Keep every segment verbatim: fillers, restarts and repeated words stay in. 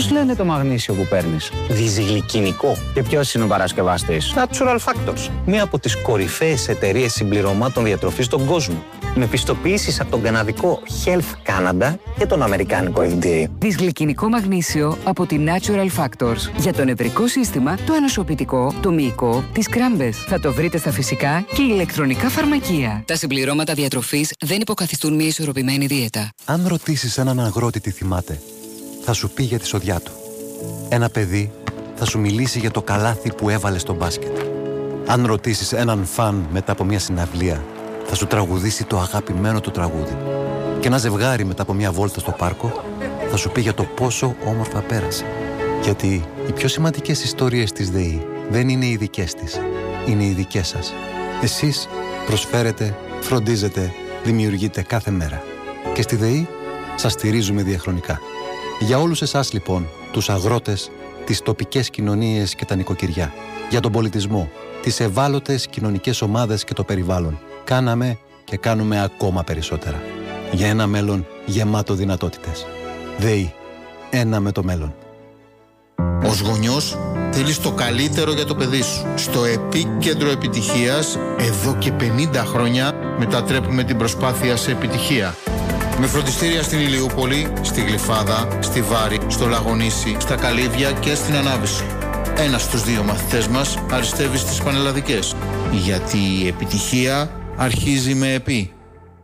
Πώς λένε το μαγνήσιο που παίρνεις? Δυσγλυκινικό. Και ποιος είναι ο παρασκευαστής? Natural Factors. Μία από τις κορυφαίες εταιρείες συμπληρωμάτων διατροφής στον κόσμο. Με πιστοποιήσεις από τον καναδικό Health Canada και τον αμερικάνικο εφ ντι έι. Δυσγλυκινικό μαγνήσιο από τη Natural Factors. Για το νευρικό σύστημα, το ανοσοποιητικό, το μυϊκό, τις κράμπες. Θα το βρείτε στα φυσικά και ηλεκτρονικά φαρμακεία. Τα συμπληρώματα διατροφής δεν υποκαθιστούν μια ισορροπημένη δίαιτα. Αν ρωτήσεις έναν αγρότη τι θυμάται, θα σου πει για τη σοδιά του. Ένα παιδί θα σου μιλήσει για το καλάθι που έβαλε στο μπάσκετ. Αν ρωτήσεις έναν φαν μετά από μια συναυλία, θα σου τραγουδήσει το αγαπημένο του τραγούδι. Και ένα ζευγάρι μετά από μια βόλτα στο πάρκο θα σου πει για το πόσο όμορφα πέρασε. Γιατί οι πιο σημαντικές ιστορίες της ΔΕΗ δεν είναι οι δικές της, είναι οι δικές σας. Εσείς προσφέρετε, φροντίζετε, δημιουργείτε κάθε μέρα. Και στη ΔΕΗ σας στηρίζουμε διαχρονικά. Για όλους εσάς λοιπόν, τους αγρότες, τις τοπικές κοινωνίες και τα νοικοκυριά, για τον πολιτισμό, τις ευάλωτες κοινωνικές ομάδες και το περιβάλλον, κάναμε και κάνουμε ακόμα περισσότερα. Για ένα μέλλον γεμάτο δυνατότητες. ΔΕΗ. Ένα με το μέλλον. Ως γονιός θέλεις το καλύτερο για το παιδί σου. Στο επίκεντρο επιτυχίας, εδώ και πενήντα χρόνια, μετατρέπουμε την προσπάθεια σε επιτυχία. Με φροντιστήρια στην Ηλιούπολη, στη Γλυφάδα, στη Βάρη, στο Λαγονήσι, στα Καλύβια και στην Ανάβηση. Ένας στους δύο μαθητές μας αριστεύει στις πανελλαδικές. Γιατί η επιτυχία αρχίζει με επί.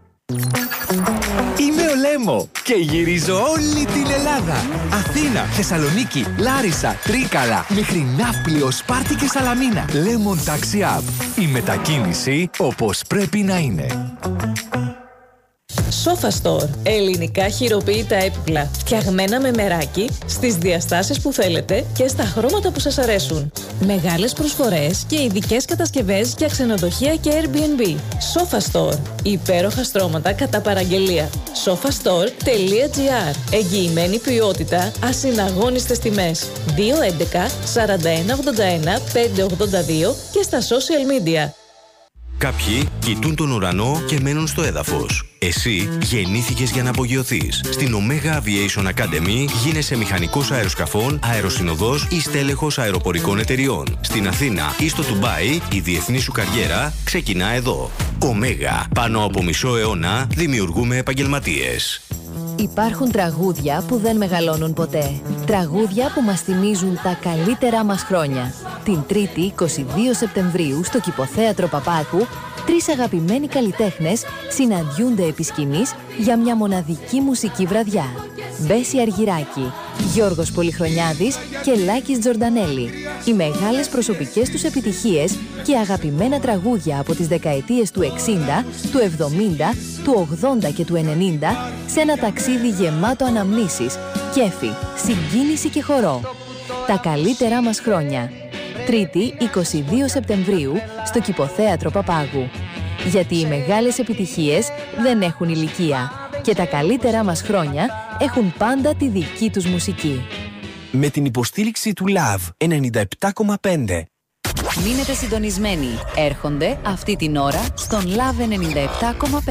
Είμαι ο Λέμο και γυρίζω όλη την Ελλάδα. Αθήνα, Θεσσαλονίκη, Λάρισα, Τρίκαλα, μέχρι Ναύπλιο, Σπάρτη και Σαλαμίνα. Lemon Taxi App. Η μετακίνηση όπως πρέπει να είναι. Sofa Store. Ελληνικά χειροποίητα έπιπλα. Φτιαγμένα με μεράκι, στις διαστάσεις που θέλετε και στα χρώματα που σας αρέσουν. Μεγάλες προσφορές και ειδικές κατασκευές για ξενοδοχεία και Airbnb. Sofa Store. Υπέροχα στρώματα κατά παραγγελία. sofastore τελεία gr. Εγγυημένη ποιότητα, ασυναγώνιστες τιμές. δύο έντεκα σαράντα ένα ογδόντα ένα πεντακόσια ογδόντα δύο και στα social media. Κάποιοι κοιτούν τον ουρανό και μένουν στο έδαφος. Εσύ γεννήθηκες για να απογειωθείς. Στην Omega Aviation Academy γίνεσαι μηχανικός αεροσκαφών, αεροσυνοδός ή στέλεχος αεροπορικών εταιριών. Στην Αθήνα ή στο Ντουμπάι η διεθνή σου καριέρα ξεκινά εδώ. Omega. Πάνω από μισό αιώνα δημιουργούμε επαγγελματίες. Υπάρχουν τραγούδια που δεν μεγαλώνουν ποτέ. Τραγούδια που μας θυμίζουν τα καλύτερά μας χρόνια. Την Τρίτη, είκοσι δύο Σεπτεμβρίου, στο Κηποθέατρο Παπάκου, τρεις αγαπημένοι καλλιτέχνες συναντιούνται επί σκηνής για μια μοναδική μουσική βραδιά. Μπέση Αργυράκη, Γιώργος Πολυχρονιάδης και Λάκης Τζορντανέλη. Οι μεγάλες προσωπικές τους επιτυχίες και αγαπημένα τραγούδια από τις δεκαετίες του εξήντα, του εβδομήντα, του ογδόντα και του ενενήντα σε ένα ταξίδι γεμάτο αναμνήσεις, κέφι, συγκίνηση και χορό. Τα καλύτερά μας χρόνια. Τρίτη, είκοσι δύο Σεπτεμβρίου, στο Κηποθέατρο Παπάγου. Γιατί οι μεγάλες επιτυχίες δεν έχουν ηλικία και τα καλύτερά μας χρόνια έχουν πάντα τη δική τους μουσική. Με την υποστήριξη του Love ενενήντα επτά κόμμα πέντε. Μείνετε συντονισμένοι. Έρχονται αυτή την ώρα στον Love ενενήντα επτά κόμμα πέντε.